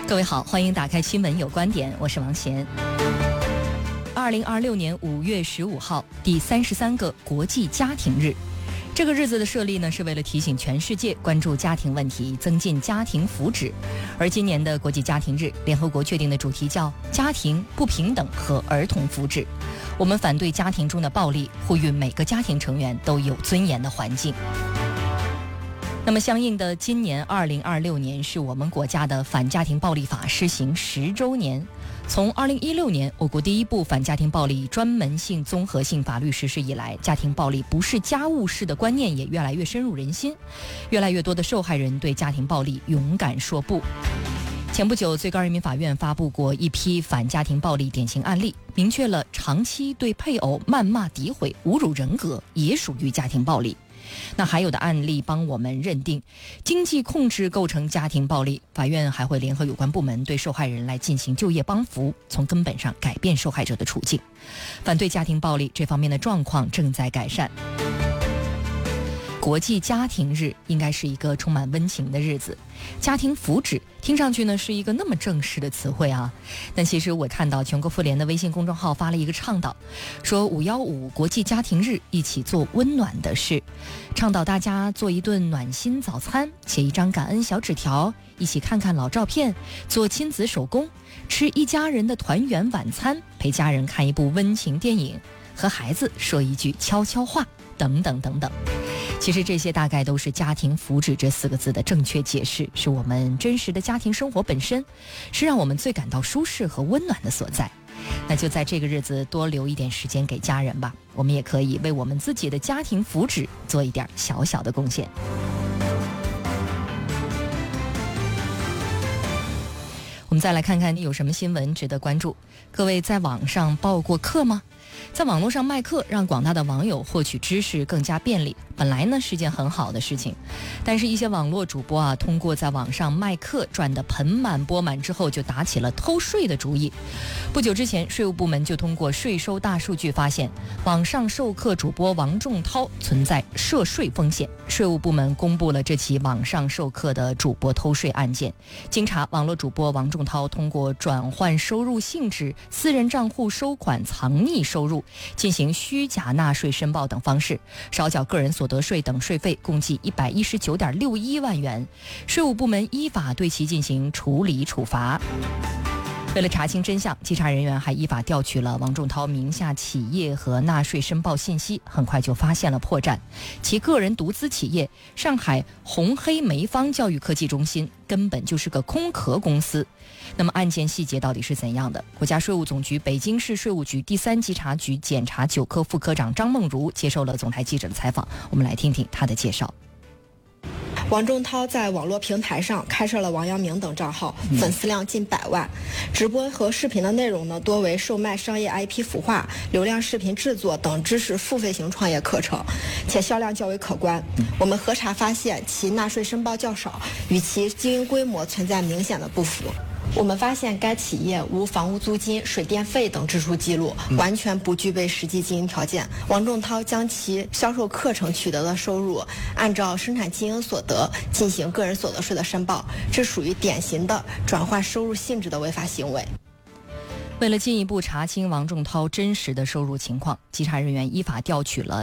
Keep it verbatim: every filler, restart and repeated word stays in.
各位好，欢迎打开新闻有观点，我是王贤。二零二六年五月十五号，第三十三个国际家庭日。这个日子的设立呢，是为了提醒全世界关注家庭问题，增进家庭福祉。而今年的国际家庭日，联合国确定的主题叫“家庭不平等和儿童福祉”。我们反对家庭中的暴力，呼吁每个家庭成员都有尊严的环境。那么相应的，今年二零二六年是我们国家的反家庭暴力法施行十周年。从二零一六年我国第一部反家庭暴力专门性综合性法律实施以来，家庭暴力不是家务事的观念也越来越深入人心，越来越多的受害人对家庭暴力勇敢说不。前不久，最高人民法院发布过一批反家庭暴力典型案例，明确了长期对配偶谩骂、诋毁、侮辱人格也属于家庭暴力。那还有的案例帮我们认定经济控制构成家庭暴力，法院还会联合有关部门对受害人来进行就业帮扶，从根本上改变受害者的处境。反对家庭暴力这方面的状况正在改善。国际家庭日应该是一个充满温情的日子，家庭福祉听上去呢是一个那么正式的词汇啊，但其实我看到全国妇联的微信公众号发了一个倡导，说五一五国际家庭日一起做温暖的事，倡导大家做一顿暖心早餐，写一张感恩小纸条，一起看看老照片，做亲子手工，吃一家人的团圆晚餐，陪家人看一部温情电影，和孩子说一句悄悄话，等等等等。其实这些大概都是家庭福祉这四个字的正确解释，是我们真实的家庭生活本身，是让我们最感到舒适和温暖的所在。那就在这个日子多留一点时间给家人吧，我们也可以为我们自己的家庭福祉做一点小小的贡献。我们再来看看有什么新闻值得关注。各位在网上报过课吗？在网络上卖课，让广大的网友获取知识更加便利，本来呢是件很好的事情。但是一些网络主播啊，通过在网上卖课赚得盆满钵满之后，就打起了偷税的主意。不久之前，税务部门就通过税收大数据发现，网上授课主播王仲涛存在涉税风险。税务部门公布了这起网上授课的主播偷税案件。经查，网络主播王仲涛通过转换收入性质、私人账户收款、藏匿收入、进行虚假纳税申报等方式，少缴个人所得税等税费，共计一百一十九点六一万元。税务部门依法对其进行处理处罚。为了查清真相，稽查人员还依法调取了王仲涛名下企业和纳税申报信息，很快就发现了破绽。其个人独资企业上海红黑梅方教育科技中心根本就是个空壳公司。那么案件细节到底是怎样的？国家税务总局北京市税务局第三稽查局检察九科副科长张梦如接受了总台记者的采访，我们来听听他的介绍。 王仲涛在网络平台上开设了王阳明等账号，粉丝量近百万，直播和视频的内容呢多为售卖商业 I P 孵化、流量视频制作等知识付费型创业课程，且销量较为可观。我们核查发现其纳税申报较少，与其经营规模存在明显的不符。我们发现该企业无房屋租金、水电费等支出记录，完全不具备实际经营条件。王仲涛将其销售课程取得的收入按照生产经营所得进行个人所得税的申报，这属于典型的转换收入性质的违法行为。 为了进一步查清王仲涛真实的收入情况，稽查人员依法调取了